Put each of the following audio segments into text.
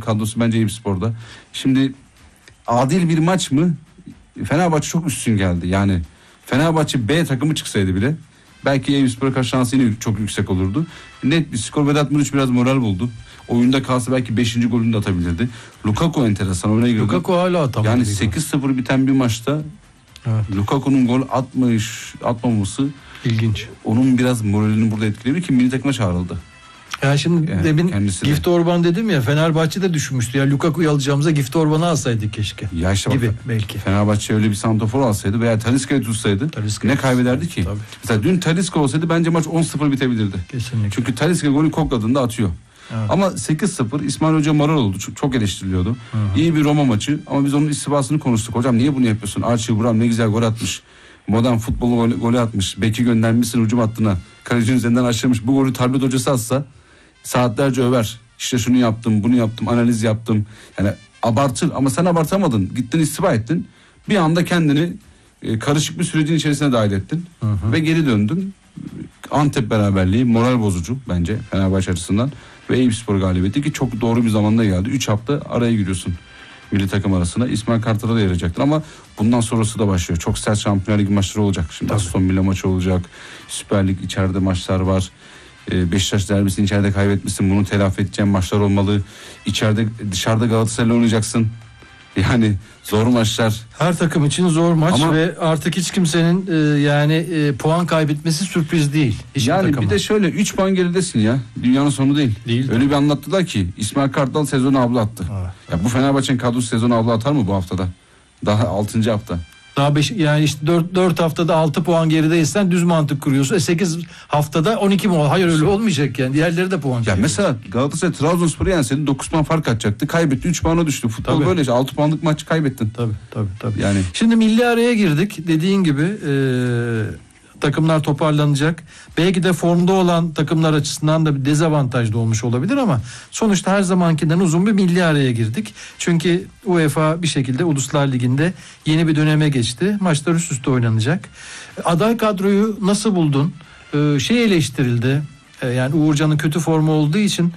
kadrosu bence Eyüpspor'da. Şimdi adil bir maç mı? Fenerbahçe çok üstün geldi. Yani Fenerbahçe B takımı çıksaydı bile belki Eyüpspor'a karşı şansı yine çok yüksek olurdu. Net bir skor. Vedat Muriç biraz moral buldu. Oyunda kalsa belki 5. golünü de atabilirdi. Lukaku enteresan oyuna girdi. Lukaku hala atamadı. Yani 8-0 biten bir maçta Lukaku'nun gol atmaması ilginç. Onun biraz moralini burada etkiliyor ki milli takıma çağrıldı. Ya şimdi demin Gift Orban dedim ya, Fenerbahçe de düşünmüştü. Ya Lukaku'yu alacağımıza Gift Orban'ı alsaydık keşke. Ya işte gibi bak, belki. Fenerbahçe öyle bir santrafor alsaydı veya Talisca'yı tutsaydı ne kaybederdi ki? Tabii. Mesela dün Talisca olsaydı bence maç 10-0 bitebilirdi. Kesinlikle. Çünkü Talisca golü kokladığında atıyor. Evet. Ama 8-0 İsmail Hoca moral oldu. Çok eleştiriliyordu. Hı-hı. İyi bir Roma maçı ama biz onun istifasını konuştuk. Hocam niye bunu yapıyorsun? Archie Buram ne güzel gol atmış. Modern futbolu golü atmış. Beki göndermişsin hücum hattına. Kalecinin üzerinden aşırmış. Bu golü tablet hocası atsa saatlerce över. İşte şunu yaptım, bunu yaptım, analiz yaptım. Yani abartır ama sen abartamadın. Gittin istifa ettin. Bir anda kendini karışık bir sürecin içerisine dahil ettin. Hı-hı. Ve geri döndün. Antep beraberliği moral bozucu bence Fenerbahçe açısından. Ve Eyüpspor galibiyeti ki çok doğru bir zamanda geldi. 3 hafta araya giriyorsun milli takım arasında. İsmail Kartal'a da yarayacaktır ama bundan sonrası da başlıyor. Çok sert Şampiyonlar Ligi maçları olacak. Şimdi Aston Villa maçı olacak. Süper Lig içeride maçlar var. Beşiktaş derbisini içeride kaybetmişsin. Bunu telafi edeceğin maçlar olmalı. İçeride dışarıda Galatasaray'la oynayacaksın. Yani zor maçlar. Her takım için zor maç ama ve artık hiç kimsenin puan kaybetmesi sürpriz değil. Yani bir de şöyle 3 puan geridesin ya. Dünyanın sonu değil. Öyle bir anlattılar ki İsmail Kartal sezonu abla attı. Ya bu Fenerbahçe'nin kadrosu sezonu abla atar mı bu haftada? Daha 6. hafta. Daha 5 yani işte 4 haftada 6 puan gerideysen düz mantık kuruyorsun. 8 haftada 12 puan. Hayır öyle olmayacak yani. Diğerleri de puan. Ya mesela Galatasaray Trabzonspor'u yenseydi 9 puan fark atacaktı. Kaybetti 3 puana düştü. Futbol böyle 6 puanlık maçı kaybettin. Tabii. Yani şimdi milli araya girdik. Dediğin gibi takımlar toparlanacak. Belki de formda olan takımlar açısından da bir dezavantaj da olmuş olabilir ama sonuçta her zamankinden uzun bir milli araya girdik. Çünkü UEFA bir şekilde Uluslar Ligi'nde yeni bir döneme geçti. Maçlar üst üste oynanacak. Aday kadroyu nasıl buldun? Eleştirildi. Yani Uğurcan'ın kötü formu olduğu için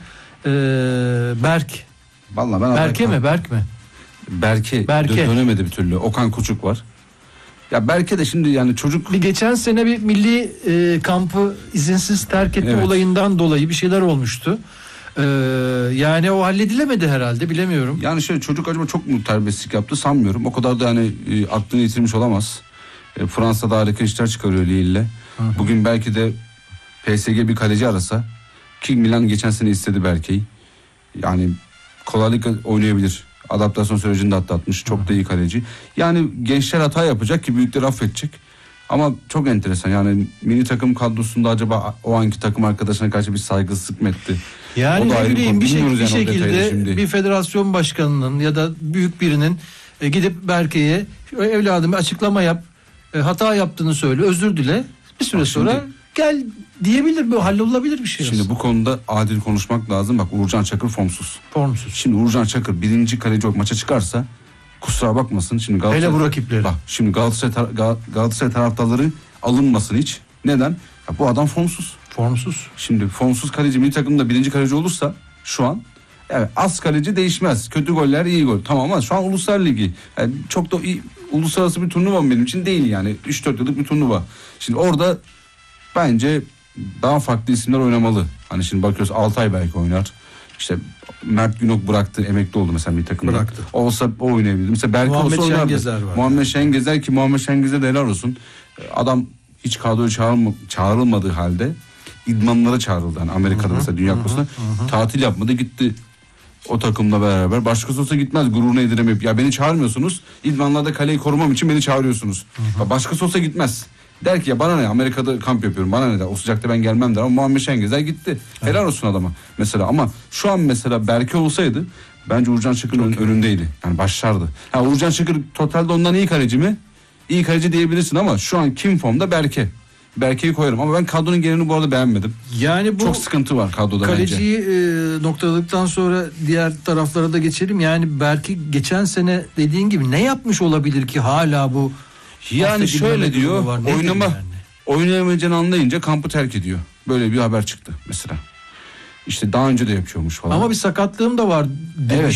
Berk. Vallahi ben Berk mi? Berke. Dönemedi bir türlü. Okan Kuçuk var. Ya Berke de şimdi yani çocuk... Bir geçen sene bir milli kampı izinsiz terk etme olayından dolayı bir şeyler olmuştu. Yani o halledilemedi herhalde, bilemiyorum. Yani şöyle çocuk acaba çok mu terbiyesizlik yaptı sanmıyorum. O kadar da yani aklını yitirmiş olamaz. Fransa'da harika işler çıkarıyor Lille'le. Bugün belki de PSG bir kaleci arasa ki Milan geçen sene istedi Berke'yi. Yani kolaylıkla oynayabilir. Adaptasyon sürecini de atlatmış. Çok da iyi kaleci. Yani gençler hata yapacak ki büyükler affedecek. Ama çok enteresan. Yani milli takım kadrosunda acaba o anki takım arkadaşına karşı bir saygısızlık mı etti? Yani ne bileyim bir şekilde bir federasyon başkanının ya da büyük birinin gidip Berke'ye evladım bir açıklama yap. Hata yaptığını söyle. Özür dile. Bir süre sonra gel diyebilir, bu hallolabilir bir şey. Şimdi aslında bu konuda adil konuşmak lazım. Bak Uğurcan Çakır formsuz. Şimdi Uğurcan Çakır birinci kaleci maça çıkarsa kusura bakmasın. Şimdi Galatasaray, hele bu rakipleri. Bak şimdi Galatasaray taraftarları alınmasın hiç. Neden? Ya bu adam formsuz. Şimdi formsuz kaleci milli takımda birinci kaleci olursa şu an evet az kaleci değişmez. Kötü goller iyi gol. Tamam ama şu an Uluslar Ligi. Yani çok da iyi, uluslararası bir turnuva benim için değil yani. 3-4 yıllık bir turnuva. Şimdi orada bence daha farklı isimler oynamalı. Hani şimdi bakıyoruz Altay belki oynar. İşte Mert Günok bıraktı, emekli oldu mesela bir takımda. Bıraktı. Olsa o oynayabilir. Mesela belki Muhammed Şengezer var. Muhammed Şengezer ki Muhammed Şengezer de helal olsun. Adam hiç kadroya çağrılmadığı halde idmanlara çağrıldı. Yani Amerika'da mesela Dünya Kupası'nda tatil yapmadı, gitti. O takımla beraber. Başkası olsa gitmez, gururunu yediremeyip. Ya beni çağırmıyorsunuz. İdmanlarda kaleyi korumam için beni çağırıyorsunuz. Başkası olsa gitmez. Der ki ya bana ne, Amerika'da kamp yapıyorum, bana ne der, o sıcakta ben gelmem der. Ama Muhammed Şengezer gitti. Helal olsun adama mesela. Ama şu an mesela Berke olsaydı bence Uğurcan Çakır'ın önündeydi. Yani başlardı. Uğurcan Çakır totalde ondan iyi kaleci mi? İyi kaleci diyebilirsin ama şu an kim formda? Berke'yi koyarım ama ben kadronun genelini bu arada beğenmedim. Yani bu çok sıkıntı var kadroda kaleciyi noktaladıktan sonra diğer taraflara da geçelim. Yani Berke geçen sene dediğin gibi ne yapmış olabilir ki hala bu? Yani şöyle diyor, oynayamayacağını anlayınca kampı terk ediyor. Böyle bir haber çıktı mesela. İşte daha önce de yapıyormuş falan. Ama bir sakatlığım da var demiş. Evet.